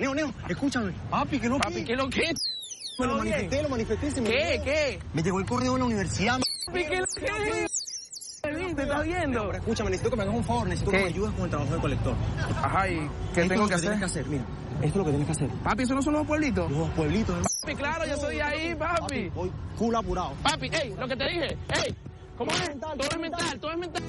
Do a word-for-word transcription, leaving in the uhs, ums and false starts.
Neo, Neo, escúchame. Papi, que no... Papi, ¿qué lo que? Me lo manifesté, lo manifesté. Se me ¿Qué? olvidó. ¿Qué? Me llegó el correo de la universidad. Papi, ¿qué lo que? ¿Te estás viendo? Pero escúchame, necesito que me hagas un favor. Necesito ¿Qué? que me ayudes con el trabajo de colector. Ajá, ¿y qué Esto tengo es que lo hacer? Tienes que hacer, mira. Esto es lo que tienes que hacer. Papi, ¿eso no son los pueblitos? Los pueblitos, hermano. Papi, claro, yo soy de ahí, papi. Voy culo apurado. Papi, ey, lo que te dije, ey, ¿cómo es? Todo es mental, todo es mental.